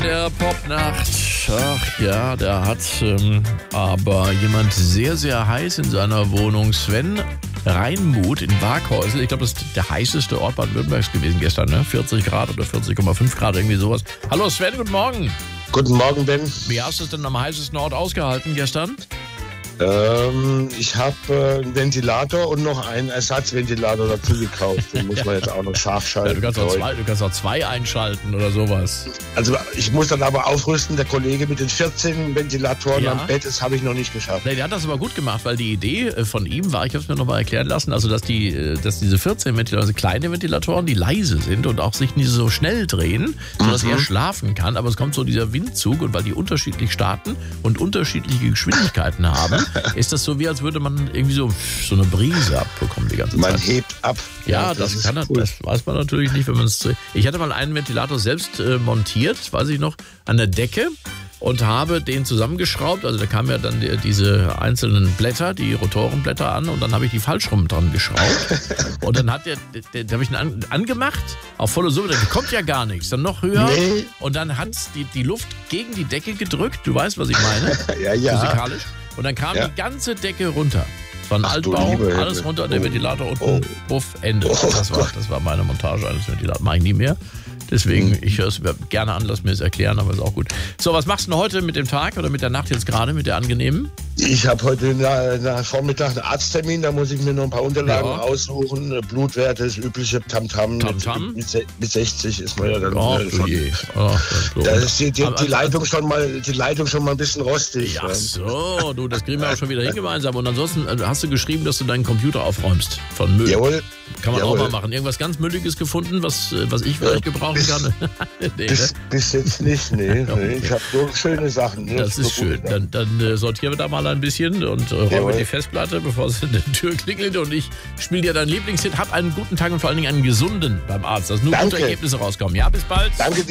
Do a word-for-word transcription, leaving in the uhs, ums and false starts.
Der Popnacht, ach ja, der hat ähm, aber jemand sehr, sehr heiß in seiner Wohnung. Sven Reinmuth in Waghäusel. Ich glaube, das ist der heißeste Ort Baden-Württembergs gewesen gestern, ne? vierzig Grad oder vierzig Komma fünf Grad, irgendwie sowas. Hallo Sven, guten Morgen. Guten Morgen, Ben. Wie hast du es denn am heißesten Ort ausgehalten gestern? Ähm, ich habe äh, einen Ventilator und noch einen Ersatzventilator dazu gekauft. Den muss man jetzt auch noch scharf schalten. Ja, du, kannst auch zwei, du kannst auch zwei einschalten oder sowas. Also ich muss dann aber aufrüsten. Der Kollege mit den vierzehn Ventilatoren Ja. am Bett, das habe ich noch nicht geschafft. Nee, der hat das aber gut gemacht, weil die Idee von ihm war, ich habe es mir nochmal erklären lassen, also dass die, dass diese vierzehn Ventilatoren, also kleine Ventilatoren, die leise sind und auch sich nicht so schnell drehen, sodass Mhm. er schlafen kann, aber es kommt so dieser Windzug und weil die unterschiedlich starten und unterschiedliche Geschwindigkeiten haben, ist das so wie, als würde man irgendwie so, so eine Brise abbekommen die ganze Man Zeit. hebt ab. Ja, das, ist kann er, cool. das weiß man natürlich nicht, wenn man es. Ich hatte mal einen Ventilator selbst äh, montiert, das weiß ich noch, an der Decke und habe den zusammengeschraubt. Also da kamen ja dann die, diese einzelnen Blätter, die Rotorenblätter an und dann habe ich die falsch rum dran geschraubt. Und dann hat der, der, der habe ich ihn an, angemacht, auf volle Summe, da kommt ja gar nichts. Dann noch höher Nee. und dann hat die, die Luft gegen die Decke gedrückt. Du weißt, was ich meine? Ja, ja. Physikalisch. Und dann kam Ja. die ganze Decke runter. Es war ein Ach du Altbau, liebe alles Himmel. runter, der Oh. Ventilator unten, Oh. buff, Ende. Oh das, war, Gott. das war meine Montage eines Ventilators. Mache ich nie mehr. Deswegen, ich höre es mir gerne an, lass mir es erklären, aber ist auch gut. So, was machst du denn heute mit dem Tag oder mit der Nacht jetzt gerade, mit der angenehmen? Ich habe heute nach, nach Vormittag einen Arzttermin, da muss ich mir noch ein paar Unterlagen Ja. aussuchen. Blutwerte, das übliche Tamtam. Tamtam? Mit, mit, se- mit sechzig ist man ja dann Ach äh, du schon. je. Ach, so. Da ist die, die, Aber- die, Leitung schon mal, die Leitung schon mal ein bisschen rostig. Ja, ja. so, du, das kriegen wir auch schon wieder hin gemeinsam. Und ansonsten äh, hast du geschrieben, dass du deinen Computer aufräumst von Müll. Jawohl. Kann man Jawohl. auch mal machen. Irgendwas ganz Mülliges gefunden, was, äh, was ich vielleicht gebrauchen bis- kann? Nee, Bis, ne? bis jetzt nicht, nee. Ja, nee. okay. Ich habe nur schöne Sachen. ne? Das ist nur schön. gute Sachen. Dann, dann äh, sortieren wir da mal ein bisschen und äh, räumen Jawohl. die Festplatte, bevor es in der Tür klingelt. Und ich spiele dir deinen Lieblingshit. Hab einen guten Tag und vor allen Dingen einen gesunden beim Arzt, dass nur Danke. gute Ergebnisse rauskommen. Ja, bis bald. Danke dir.